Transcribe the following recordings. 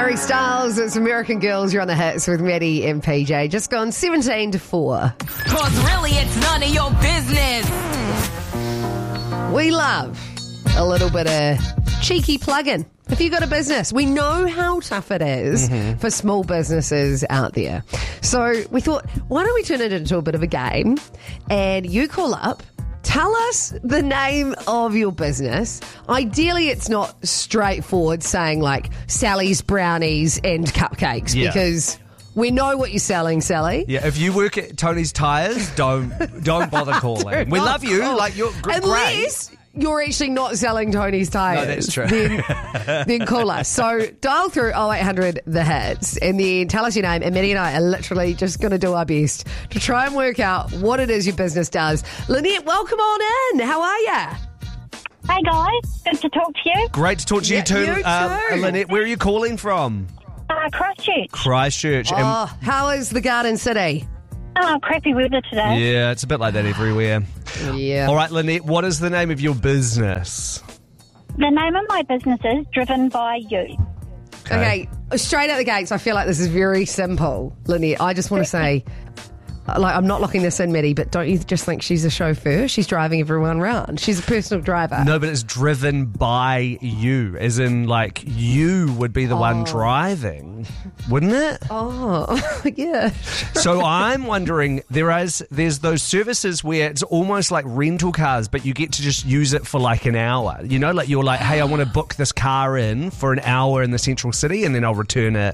Harry Styles, it's American Girls. You're on the hits with Maddie and PJ. Just gone 17-4. Cause really it's none of your business. We love a little bit of cheeky plug-in. If you've got a business, we know how tough it is for small businesses out there. So we thought, why don't we turn it into a bit of a game? And you call up, tell us the name of your business. Ideally, it's not straightforward saying like Sally's Brownies and Cupcakes because we know what you're selling, Sally. Yeah, if you work at Tony's Tyres, don't bother calling. We love you. Like you're great. Unless you're actually not selling Tony's Tyres. No, that's true. Then call us. So dial through 0800 the hits and then tell us your name. And Maddie and I are literally just going to do our best to try and work out what it is your business does. Lynette, welcome on in. How are you? Hey guys, good to talk to you. Great to talk to you too. You too. Lynette, where are you calling from? Christchurch. Christchurch. Oh, how is the Garden City? Oh, crappy weather today. Yeah, it's a bit like that everywhere. Yeah. All right, Lynette, what is the name of your business? The name of my business is Driven by You. Okay, straight out the gates, I feel like this is very simple, Lynette. I just want to say, like, I'm not locking this in, Maddie, but don't you just think she's a chauffeur? She's driving everyone around. She's a personal driver. No, but it's driven by you, as in, like, you would be the one driving, wouldn't it? Oh, yeah. So I'm wondering, there's those services where it's almost like rental cars, but you get to just use it for like an hour. You know, like you're like, hey, I want to book this car in for an hour in the central city, and then I'll return it.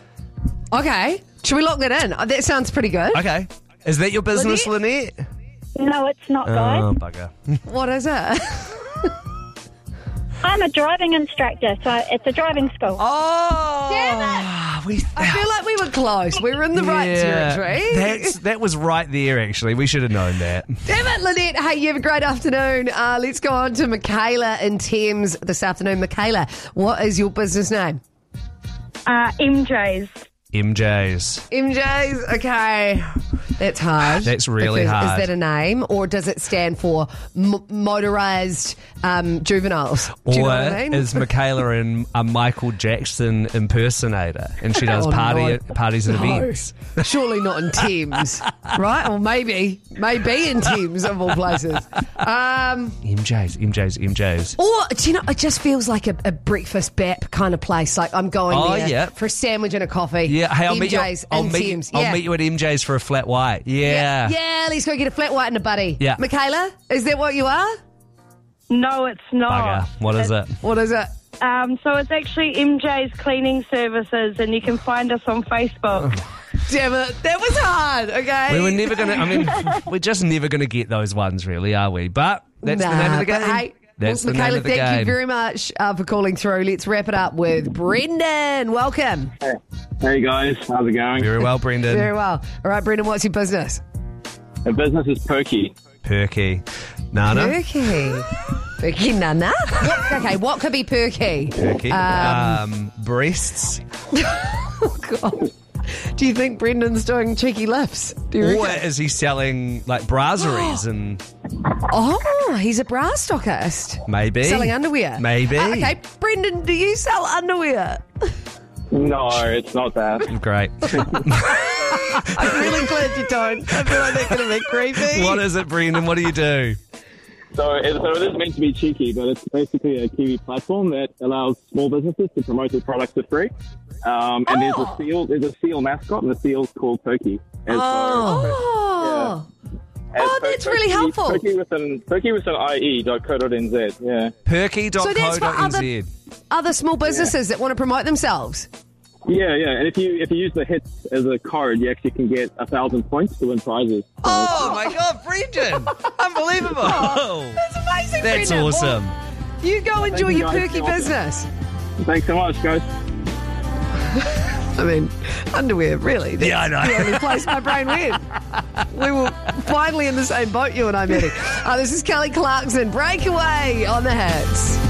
Okay, should we lock that in? That sounds pretty good. Okay. Is that your business, Lynette? No, it's not, guys. Oh, bugger. What is it? I'm a driving instructor, so it's a driving school. Oh! Damn it! I feel like we were close. We were in the right territory. That was right there, actually. We should have known that. Damn it, Lynette. Hey, you have a great afternoon. Let's go on to Michaela in Thames this afternoon. Michaela, what is your business name? MJ's. MJ's. Okay. That's hard. That's really because hard. Is that a name, or does it stand for motorised juveniles? Do you know what I mean? Is Michaela a Michael Jackson impersonator and she does parties and events? Surely not in Thames, right? Or maybe in Thames of all places. MJ's. Or, do you know, it just feels like a breakfast bap kind of place. Like I'm going there for a sandwich and a coffee. Yeah, hey, I'll meet you at MJ's for a flat white. Yeah. Yeah, let's go get a flat white and a buddy. Yeah. Michaela, is that what you are? No, it's not. Bugger. What is it? What is it? So it's actually MJ's Cleaning Services, and you can find us on Facebook. Damn it, that was hard, okay? We were never going to, we're just never going to get those ones, really, are we? But that's the name of the game. But hey, That's the Michaela, name of the thank game. you very much for calling through. Let's wrap it up with Brendan. Welcome. Hey guys, how's it going? Very well, Brendan. Very well. All right, Brendan, what's your business? The business is Perky. Perky. Nana. Perky Nana? What could be perky? Perky. Breasts. Oh, God. Do you think Brendan's doing cheeky lifts? Do you Or reckon? is he selling like brasseries and Oh, he's a bra stockist. maybe Selling underwear. Maybe. Okay, Brendan, do you sell underwear? No, it's not that. Great. I'm really glad you don't. I feel like that's going to be creepy. What is it, Brendan? What do you do? So it is meant to be cheeky, but it's basically a Kiwi platform that allows small businesses to promote their products for free. And there's a seal mascot, and the seal's called Perky. Oh, that's really helpful. Perky with an ie.co.nz, yeah. So that's for Perky.co.nz. other small businesses that want to promote themselves. Yeah, and if you use the hits as a card, you actually can get 1,000 points to win prizes. Oh my God, Brendan! Unbelievable! That's amazing, That's Brendan. awesome. Well, you go enjoy you, your guys. perky business. Thanks so much, guys. I mean, underwear, really. That's Yeah, I know. the only place my brain went. We were finally in the same boat, you and I, Maddie. This is Kelly Clarkson, Breakaway on the Hits.